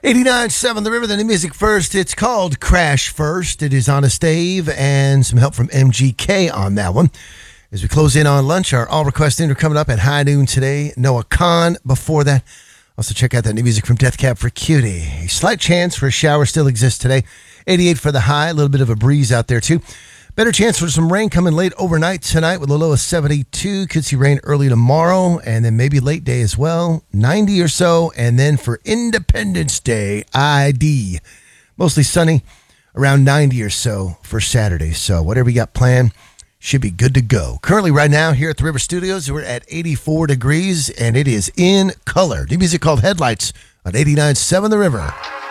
89.7 The River, the new music first. It's called Crash First. It is Honest Dave and some help from MGK on that one. As we close in on lunch, our all request dinner coming up at high noon today. Noah Kahn before that. Also check out that new music from Death Cab for Cutie. A slight chance for a shower still exists today. 88 for the high, a little bit of a breeze out there too. Better chance for some rain coming late overnight tonight with a low of 72. Could see rain early tomorrow and then maybe late day as well. 90 or so. And then for Independence Day, ID. Mostly sunny, around 90 or so for Saturday. So whatever you got planned should be good to go. Currently right now here at the River Studios, we're at 84 degrees and it is in color. New music called Headlights on 89.7 The River.